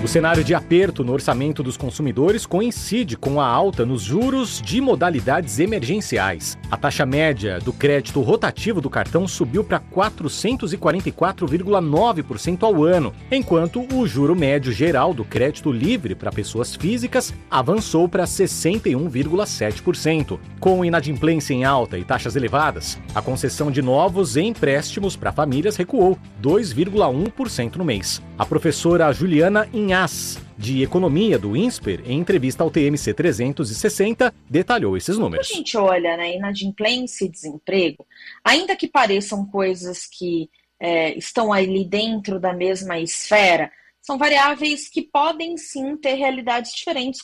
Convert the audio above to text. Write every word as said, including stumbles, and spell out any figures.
O cenário de aperto no orçamento dos consumidores coincide com a alta nos juros de modalidades emergenciais. A taxa média do crédito rotativo do cartão subiu para quatrocentos e quarenta e quatro vírgula nove por cento ao ano, enquanto o juro médio geral do crédito livre para pessoas físicas avançou para sessenta e um vírgula sete por cento. Com inadimplência em alta e taxas elevadas, a concessão de novos empréstimos para famílias recuou dois vírgula um por cento no mês. A professora Juliana Inhas, de Economia do INSPER, em entrevista ao T M C trezentos e sessenta, detalhou esses números. Quando a gente olha, né, inadimplência e desemprego, ainda que pareçam coisas que é, estão ali dentro da mesma esfera, são variáveis que podem sim ter realidades diferentes